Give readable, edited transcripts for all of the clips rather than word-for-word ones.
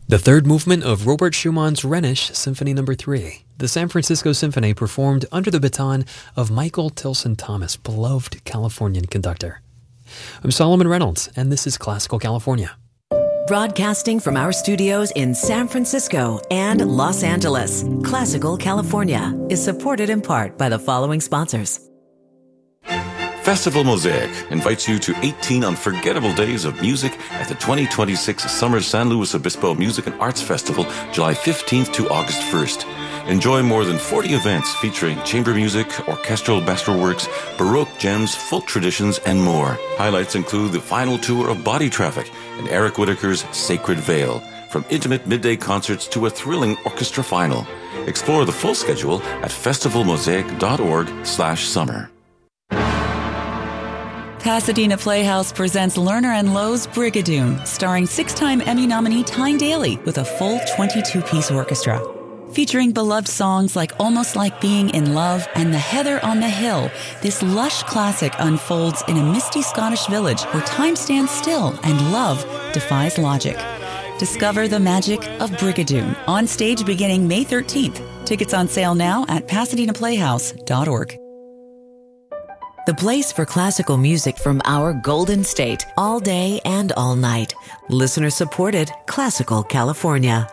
The third movement of Robert Schumann's Rhenish Symphony No. 3, the San Francisco Symphony performed under the baton of Michael Tilson Thomas, beloved Californian conductor. I'm Solomon Reynolds, and this is Classical California. Broadcasting from our studios in San Francisco and Los Angeles, Classical California is supported in part by the following sponsors. Festival Mosaic invites you to 18 unforgettable days of music at the 2026 Summer San Luis Obispo Music and Arts Festival, July 15th to August 1st. Enjoy more than 40 events featuring chamber music, orchestral masterworks, Baroque gems, folk traditions, and more. Highlights include the final tour of Body Traffic and Eric Whitacre's Sacred Veil, from intimate midday concerts to a thrilling orchestra final. Explore the full schedule at festivalmosaic.org/summer. Pasadena Playhouse presents Lerner and Lowe's Brigadoon, starring 6-time Emmy nominee Tyne Daly with a full 22-piece orchestra. Featuring beloved songs like Almost Like Being in Love and The Heather on the Hill, this lush classic unfolds in a misty Scottish village where time stands still and love defies logic. Discover the magic of Brigadoon, on stage beginning May 13th. Tickets on sale now at PasadenaPlayhouse.org. The place for classical music from our Golden State, all day and all night. Listener supported Classical California,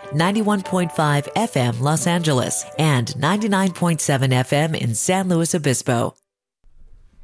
91.5 FM Los Angeles and 99.7 FM in San Luis Obispo.